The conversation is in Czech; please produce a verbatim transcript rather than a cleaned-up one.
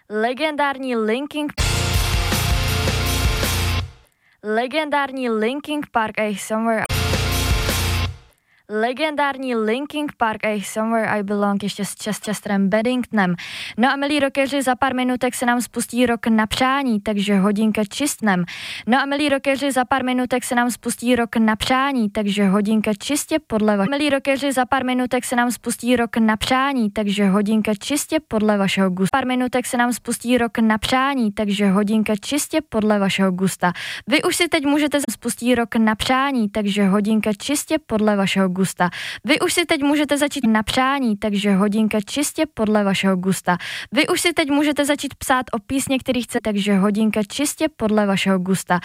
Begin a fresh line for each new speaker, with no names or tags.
Legendární Linkin Legendární Linkin Park a Somewhere Legendární Linkin Park a Somewhere I Belong ještě s Chesterem Benningtonem. No a milí rockeři, za pár minutek se nám spustí Rok na přání, takže hodinka čistnem. No a milí rockeři, za pár minutek se nám spustí Rok na přání, takže hodinka čistě podle vašeho. Milí rockeři, za pár minutek se nám spustí Rok na přání, takže hodinka čistě podle vašeho gusta. Pár minutek se nám spustí Rok na přání, takže hodinka čistě podle vašeho gusta. Vy už si teď můžete spustit Rok na přání, takže hodinka čistě podle vašeho gusta. Vy už si teď můžete začít na přání, takže hodinka čistě podle vašeho gusta. Vy už si teď můžete začít psát o písně, který chce, takže hodinka čistě podle vašeho gusta.